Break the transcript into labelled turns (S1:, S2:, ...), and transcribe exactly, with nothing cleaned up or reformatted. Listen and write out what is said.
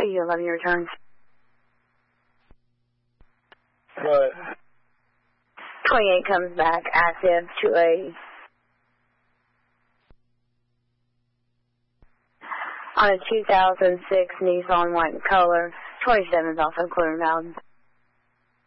S1: you eleven your returns.
S2: What?
S1: twenty-eight comes back active to a on a two thousand six Nissan white color. twenty-seven is also clear and valid.